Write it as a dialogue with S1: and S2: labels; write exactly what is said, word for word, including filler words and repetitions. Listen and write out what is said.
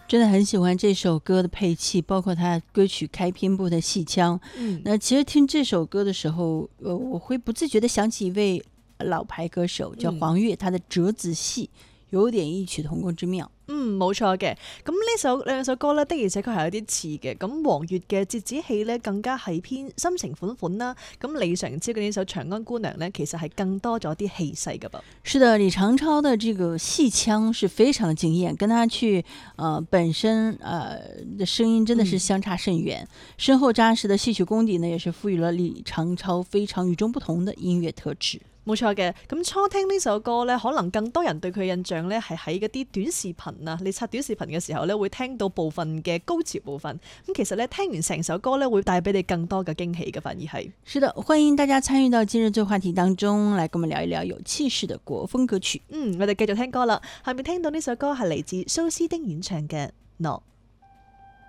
S1: 真的很喜欢这首歌的配器，包括它歌曲开篇部的戏腔。
S2: 嗯，
S1: 那其实听这首歌的时候，呃，我会不自觉地想起一位老牌歌手叫黄月，他的折子戲有點異曲同工之妙。
S2: 嗯，冇錯嘅。咁呢首兩首歌呢，的而且確係有啲似嘅。咁黃月嘅折子戲呢，更加係偏深情款款啦。咁李長超嘅呢首《長安姑娘》呢，其實係更多咗啲氣勢㗎噃。
S1: 是的，李長超的這個戲腔是非常的驚豔，跟他去呃本身呃的聲音真的是相差甚遠。嗯、深厚扎實的戲曲功底呢，也是賦予了李長超非常與眾不同的音樂特質。
S2: 冇錯嘅，咁初聽呢首歌呢，可能更多人對佢印象呢係喺嗰啲短視頻啊，你刷短視頻嘅時候呢，會聽到部分嘅高潮部分。咁其實呢，聽完成首歌呢，會帶俾你更多嘅驚喜嘅，反而係。
S1: 是的，歡迎大家參與到今日最話題當中，來跟我們聊一聊有氣勢的國風歌曲。
S2: 嗯，我哋繼續聽歌啦，下面聽到呢首歌係嚟自蘇斯丁演唱嘅《諾》。